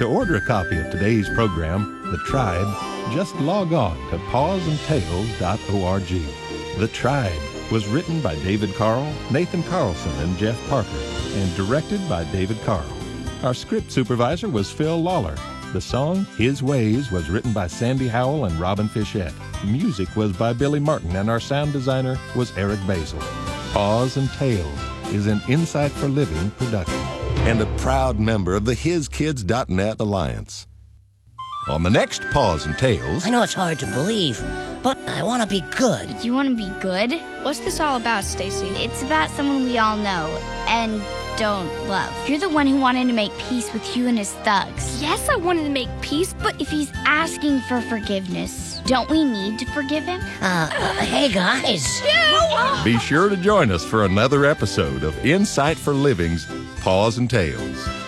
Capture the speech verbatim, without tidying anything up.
To order a copy of today's program, The Tribe, just log on to paws and tales dot org. The Tribe was written by David Carl, Nathan Carlson, and Jeff Parker, and directed by David Carl. Our script supervisor was Phil Lawler. The song, His Ways, was written by Sandy Howell and Robin Fischette. Music was by Billy Martin, and our sound designer was Eric Basil. Paws and Tales is an Insight for Living production and a proud member of the His Kids dot net Alliance. On the next Paws and Tales... I know it's hard to believe, but I want to be good. You want to be good? What's this all about, Stacy? It's about someone we all know and don't love. You're the one who wanted to make peace with you and his thugs. Yes, I wanted to make peace, but If he's asking for forgiveness, don't we need to forgive him? Uh, uh hey guys. Be sure to join us for another episode of Insight for Living's Paws and Tales.